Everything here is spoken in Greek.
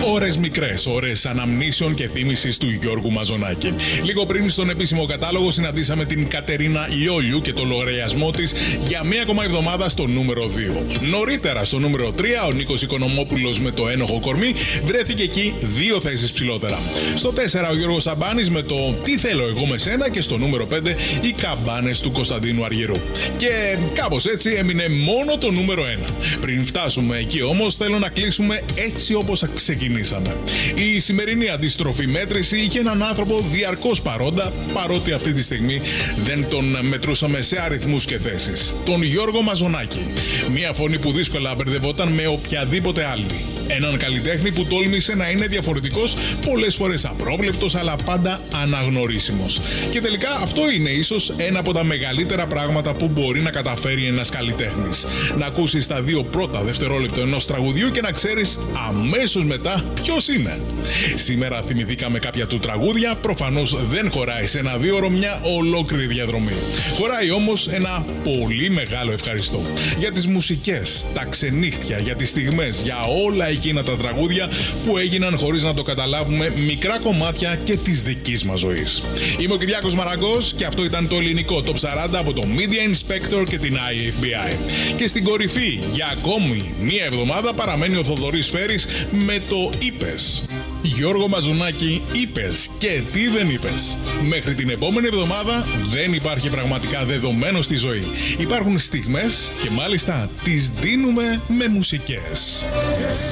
Ώρες μικρές, ώρες αναμνήσεων και θύμησης του Γιώργου Μαζονάκη. Λίγο πριν στον επίσημο κατάλογο συναντήσαμε την Κατερίνα Λιόλιου και το λογαριασμό της για μία ακόμα εβδομάδα στο νούμερο 2. Νωρίτερα στο νούμερο 3 ο Νίκος Οικονομόπουλος με το ένοχο κορμί βρέθηκε εκεί 2 θέσεις ψηλότερα. Στο 4 ο Γιώργος Σαμπάνης με το «Τι θέλω εγώ με σένα» και στο νούμερο 5 οι καμπάνες του Κωνσταντίνου Αργυρού. Και κάπως έτσι έμεινε μόνο το νούμερο 1. Πριν φτάσουμε εκεί όμως θέλω να κλείσουμε έτσι όπως ξεκινήσαμε. Η σημερινή αντίστροφη μέτρηση είχε έναν άνθρωπο διαρκώς παρόντα, παρότι αυτή τη στιγμή δεν τον μετρούσαμε σε αριθμούς και θέσεις. Τον Γιώργο Μαζονάκη. Μια φωνή που δύσκολα μπερδευόταν με οποιαδήποτε άλλη. Έναν καλλιτέχνη που τόλμησε να είναι διαφορετικός, πολλές φορές απρόβλεπτος, αλλά πάντα αναγνωρίσιμος. Και τελικά αυτό είναι ίσως ένα από τα μεγαλύτερα πράγματα που μπορεί να καταφέρει ένας καλλιτέχνης. Να ακούσεις τα 2 πρώτα δευτερόλεπτα ενός τραγουδιού και να ξέρεις αμέσως μετά ποιος είναι. Σήμερα θυμηθήκαμε κάποια του τραγούδια, προφανώς δεν χωράει σε ένα 2ωρο μια ολόκληρη διαδρομή. Χωράει όμως ένα πολύ μεγάλο ευχαριστώ. Για τις μουσικές, τα ξενύχτια, για τις στιγμές, για όλα εκείνα τα τραγούδια που έγιναν χωρίς να το καταλάβουμε, μικρά κομμάτια και της δικής μας ζωής. Είμαι ο Κυριάκος Μαραγκός και αυτό ήταν το ελληνικό Top 40 από το Media Inspector και την IFBI. Και στην κορυφή για ακόμη μία εβδομάδα παραμένει ο Θοδωρής Φέρης με το «Είπες». Γιώργο Μαζονάκη, είπες και τι δεν είπες. Μέχρι την επόμενη εβδομάδα δεν υπάρχει πραγματικά δεδομένο στη ζωή. Υπάρχουν στιγμές και μάλιστα τις δίνουμε με μουσικές.